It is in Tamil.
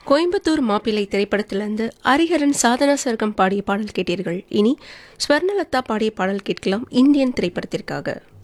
கோயம்புத்தூர் மாப்பிள்ளை திரைப்படத்திலிருந்து ஹரிஹரன் சாதனா சர்க்கம் பாடிய பாடல் கேட்டீர்கள். இனி ஸ்வர்ணலதா பாடிய பாடல் கேட்கலாம் இந்தியன் திரைப்படத்திற்காக.